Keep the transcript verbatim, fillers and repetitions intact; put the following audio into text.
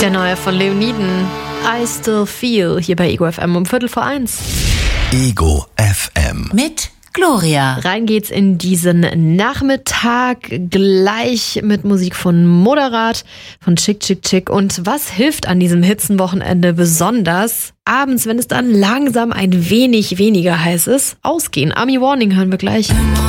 Der neue von Leoniden, I Still Feel, hier bei Ego F M um Viertel vor eins. Ego F M. Mit Gloria. Rein geht's in diesen Nachmittag, gleich mit Musik von Moderat, von Chick Chick Chick. Und was hilft an diesem Hitzenwochenende besonders? Abends, wenn es dann langsam ein wenig weniger heiß ist, ausgehen. Army Warning hören wir gleich.